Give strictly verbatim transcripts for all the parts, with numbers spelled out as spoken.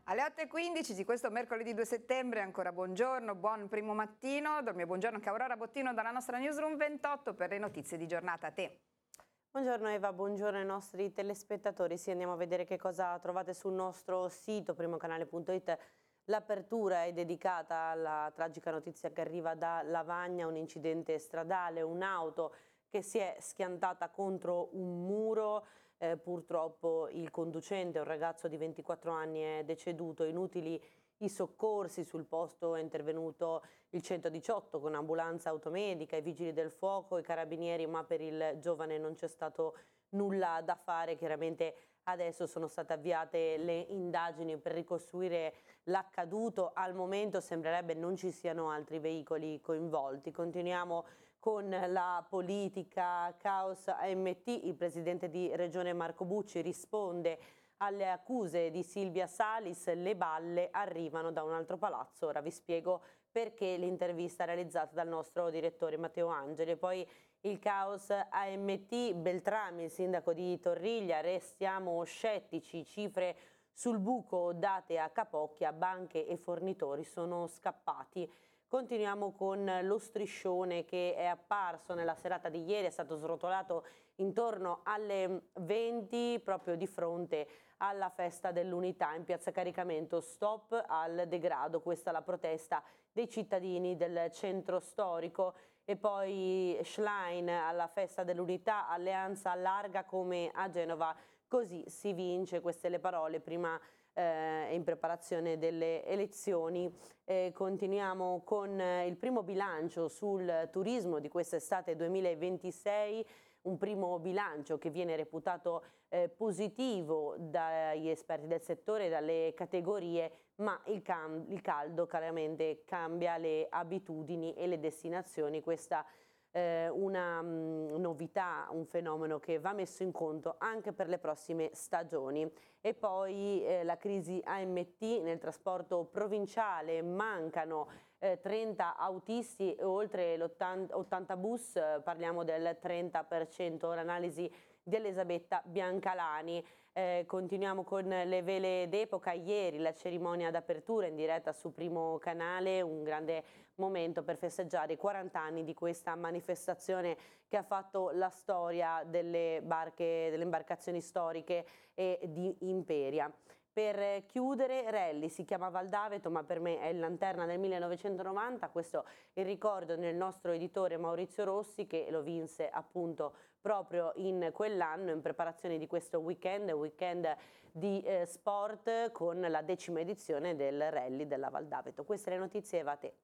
Alle otto e quindici di questo mercoledì due settembre, ancora buongiorno, buon primo mattino, dal mio buongiorno anche Aurora Bottino dalla nostra Newsroom ventotto per le notizie di giornata. A te. Buongiorno Eva, buongiorno ai nostri telespettatori. Sì, andiamo a vedere che cosa trovate sul nostro sito primocanale punto it. L'apertura è dedicata alla tragica notizia che arriva da Lavagna, un incidente stradale, un'auto che si è schiantata contro un muro. Eh, purtroppo il conducente, un ragazzo di ventiquattro anni, è deceduto. Inutili i soccorsi, sul posto è intervenuto il centodiciotto con ambulanza automedica, i vigili del fuoco, i carabinieri, ma per il giovane non c'è stato nulla da fare. Chiaramente adesso sono state avviate le indagini per ricostruire l'accaduto. Al momento sembrerebbe non ci siano altri veicoli coinvolti. Continuiamo con la politica, caos A M T. Il presidente di Regione Marco Bucci risponde alle accuse di Silvia Salis. Le balle arrivano da un altro palazzo. Ora vi spiego perché. L'intervista realizzata dal nostro direttore Matteo Angeli. E poi il caos A M T, Beltrami, il sindaco di Torriglia: restiamo scettici, cifre sul buco date a Capocchia, banche e fornitori sono scappati. Continuiamo con lo striscione che è apparso nella serata di ieri, è stato srotolato intorno alle venti proprio di fronte alla festa dell'unità in piazza Caricamento. Stop al degrado, questa è la protesta dei cittadini del centro storico. E poi Schlein alla festa dell'unità: alleanza larga come a Genova, così si vince. Queste le parole prima eh, in preparazione delle elezioni. Eh, continuiamo con il primo bilancio sul turismo di quest'estate duemilaventisei. Un primo bilancio che viene reputato eh, positivo dagli esperti del settore, dalle categorie, ma il, il caldo chiaramente cambia le abitudini e le destinazioni. Questa è una mh, novità, un fenomeno che va messo in conto anche per le prossime stagioni. E poi eh, la crisi A M T nel trasporto provinciale: mancano eh, trenta autisti e oltre ottanta bus, eh, parliamo del trenta per cento. L'analisi di Elisabetta Biancalani. Eh, continuiamo con le vele d'epoca. Ieri la cerimonia d'apertura in diretta su Primo Canale, un grande momento per festeggiare i quaranta anni di questa manifestazione che ha fatto la storia delle barche, delle imbarcazioni storiche e di Imperia. Per chiudere, rally, si chiama Valdaveto, ma per me è il Lanterna del millenovecentonovanta. Questo è il ricordo del nostro editore Maurizio Rossi, che lo vinse appunto proprio in quell'anno, in preparazione di questo weekend, weekend di eh, sport, con la decima edizione del rally della Valdaveto. Queste le notizie, Eva, a te.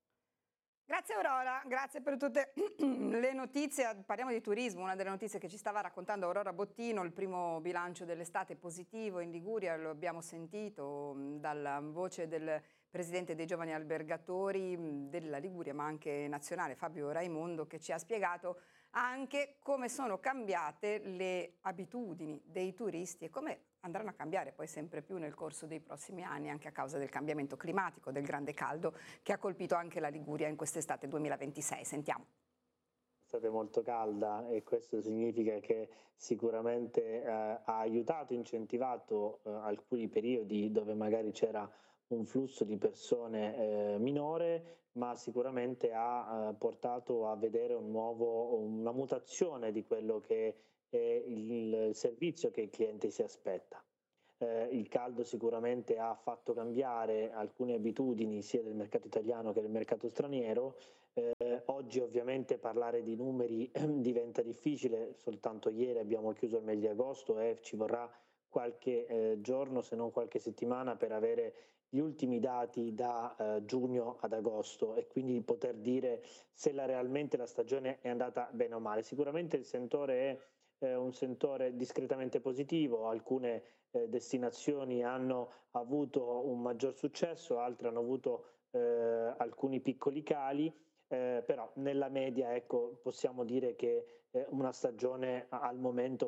Grazie Aurora, grazie per tutte le notizie. Parliamo di turismo, una delle notizie che ci stava raccontando Aurora Bottino: il primo bilancio dell'estate positivo in Liguria, lo abbiamo sentito dalla voce del presidente dei giovani albergatori della Liguria, ma anche nazionale, Fabio Raimondo, che ci ha spiegato anche come sono cambiate le abitudini dei turisti e come andranno a cambiare poi sempre più nel corso dei prossimi anni, anche a causa del cambiamento climatico, del grande caldo che ha colpito anche la Liguria in quest'estate duemilaventisei. Sentiamo. È stata molto calda e questo significa che sicuramente eh, ha aiutato, incentivato eh, alcuni periodi dove magari c'era un flusso di persone eh, minore, ma sicuramente ha eh, portato a vedere un nuovo, una mutazione di quello che è il servizio che il cliente si aspetta. Eh, il caldo sicuramente ha fatto cambiare alcune abitudini sia del mercato italiano che del mercato straniero. Eh, oggi ovviamente parlare di numeri diventa difficile, soltanto ieri abbiamo chiuso il mese di agosto e ci vorrà qualche eh, giorno, se non qualche settimana, per avere gli ultimi dati da eh, giugno ad agosto e quindi poter dire se la, realmente la stagione è andata bene o male. Sicuramente il sentore è eh, un sentore discretamente positivo, alcune eh, destinazioni hanno avuto un maggior successo, altre hanno avuto eh, alcuni piccoli cali, eh, però nella media ecco, possiamo dire che eh, una stagione al momento